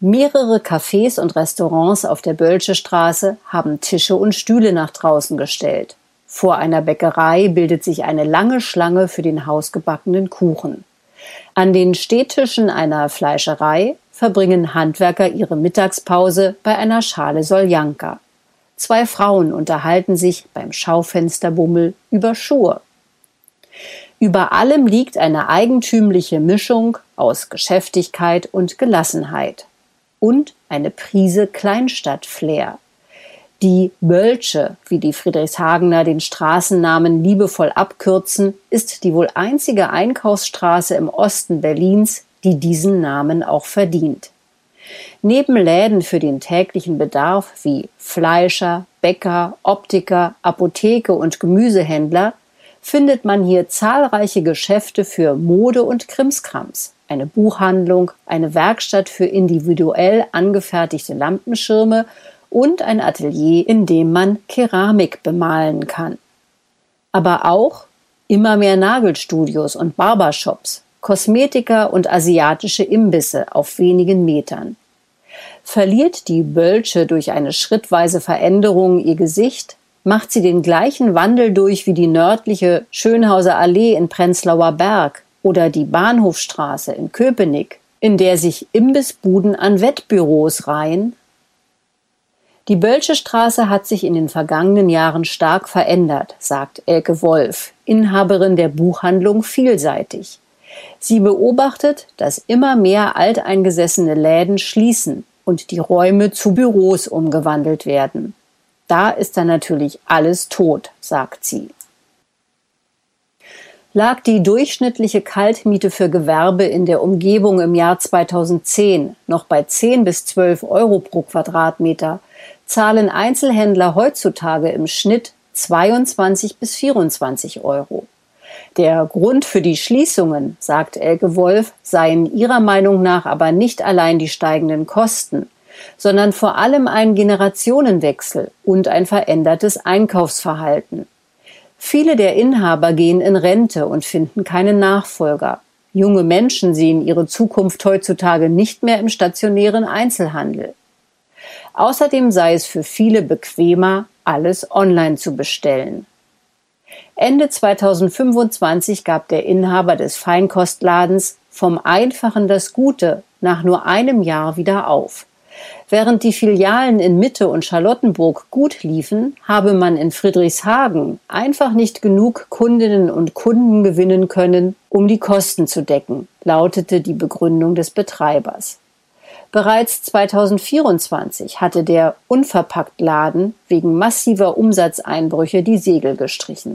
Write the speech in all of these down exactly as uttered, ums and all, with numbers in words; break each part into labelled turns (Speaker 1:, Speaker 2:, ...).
Speaker 1: Mehrere Cafés und Restaurants auf der Bölsche Straße haben Tische und Stühle nach draußen gestellt. Vor einer Bäckerei bildet sich eine lange Schlange für den hausgebackenen Kuchen. An den Stehtischen einer Fleischerei verbringen Handwerker ihre Mittagspause bei einer Schale Soljanka. Zwei Frauen unterhalten sich beim Schaufensterbummel über Schuhe. Über allem liegt eine eigentümliche Mischung aus Geschäftigkeit und Gelassenheit. Und eine Prise Kleinstadt-Flair. Die Bölsche, wie die Friedrichshagener den Straßennamen liebevoll abkürzen, ist die wohl einzige Einkaufsstraße im Osten Berlins, die diesen Namen auch verdient. Neben Läden für den täglichen Bedarf wie Fleischer, Bäcker, Optiker, Apotheke und Gemüsehändler findet man hier zahlreiche Geschäfte für Mode und Krimskrams, eine Buchhandlung, eine Werkstatt für individuell angefertigte Lampenschirme und ein Atelier, in dem man Keramik bemalen kann. Aber auch immer mehr Nagelstudios und Barbershops, Kosmetiker und asiatische Imbisse auf wenigen Metern. Verliert die Bölsche durch eine schrittweise Veränderung ihr Gesicht, macht sie den gleichen Wandel durch wie die nördliche Schönhauser Allee in Prenzlauer Berg oder die Bahnhofstraße in Köpenick, in der sich Imbissbuden an Wettbüros reihen. Die Bölsche Straße hat sich in den vergangenen Jahren stark verändert, sagt Elke Wolf, Inhaberin der Buchhandlung Vielseitig. Sie beobachtet, dass immer mehr alteingesessene Läden schließen und die Räume zu Büros umgewandelt werden. Da ist dann natürlich alles tot, sagt sie. Lag die durchschnittliche Kaltmiete für Gewerbe in der Umgebung im Jahr zweitausendzehn noch bei zehn bis zwölf Euro pro Quadratmeter, zahlen Einzelhändler heutzutage im Schnitt zweiundzwanzig bis vierundzwanzig Euro. Der Grund für die Schließungen, sagt Elke Wolf, seien ihrer Meinung nach aber nicht allein die steigenden Kosten, sondern vor allem ein Generationenwechsel und ein verändertes Einkaufsverhalten. Viele der Inhaber gehen in Rente und finden keinen Nachfolger. Junge Menschen sehen ihre Zukunft heutzutage nicht mehr im stationären Einzelhandel. Außerdem sei es für viele bequemer, alles online zu bestellen. Ende zweitausendfünfundzwanzig gab der Inhaber des Feinkostladens vom Einfachen das Gute nach nur einem Jahr wieder auf. Während die Filialen in Mitte und Charlottenburg gut liefen, habe man in Friedrichshagen einfach nicht genug Kundinnen und Kunden gewinnen können, um die Kosten zu decken, lautete die Begründung des Betreibers. Bereits zweitausendvierundzwanzig hatte der Unverpacktladen wegen massiver Umsatzeinbrüche die Segel gestrichen.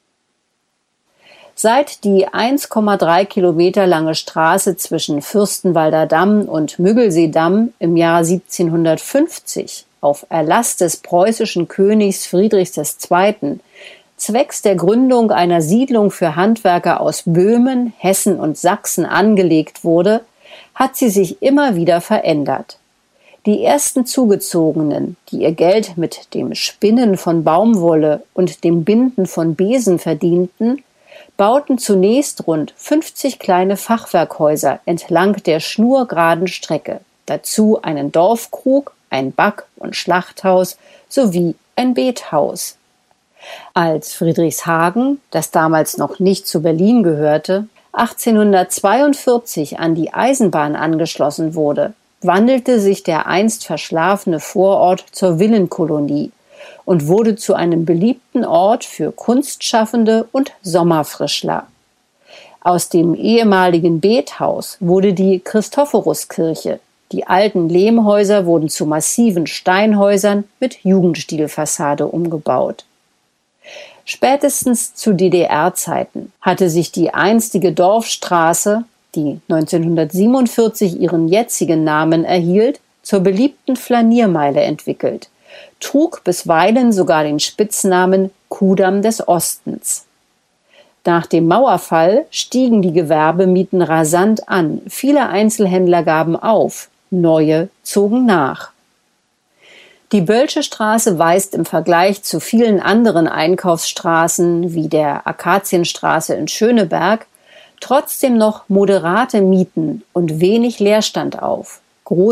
Speaker 1: Seit die eins Komma drei Kilometer lange Straße zwischen Fürstenwalder Damm und Müggelseedamm im Jahr siebzehnhundertfünfzig auf Erlass des preußischen Königs Friedrichs der Zweite. zwecks der Gründung einer Siedlung für Handwerker aus Böhmen, Hessen und Sachsen angelegt wurde, hat sie sich immer wieder verändert. Die ersten Zugezogenen, die ihr Geld mit dem Spinnen von Baumwolle und dem Binden von Besen verdienten, bauten zunächst rund fünfzig kleine Fachwerkhäuser entlang der schnurgeraden Strecke, dazu einen Dorfkrug, ein Back- und Schlachthaus sowie ein Bethaus. Als Friedrichshagen, das damals noch nicht zu Berlin gehörte, achtzehnhundertzweiundvierzig an die Eisenbahn angeschlossen wurde, wandelte sich der einst verschlafene Vorort zur Villenkolonie und wurde zu einem beliebten Ort für Kunstschaffende und Sommerfrischler. Aus dem ehemaligen Bethaus wurde die Christophoruskirche. Die alten Lehmhäuser wurden zu massiven Steinhäusern mit Jugendstilfassade umgebaut. Spätestens zu D D R-Zeiten hatte sich die einstige Dorfstraße, die neunzehnhundertsiebenundvierzig ihren jetzigen Namen erhielt, zur beliebten Flaniermeile entwickelt, trug bisweilen sogar den Spitznamen Kudamm des Ostens. Nach dem Mauerfall stiegen die Gewerbemieten rasant an, viele Einzelhändler gaben auf, neue zogen nach. Die Bölsche Straße weist im Vergleich zu vielen anderen Einkaufsstraßen wie der Akazienstraße in Schöneberg trotzdem noch moderate Mieten und wenig Leerstand auf.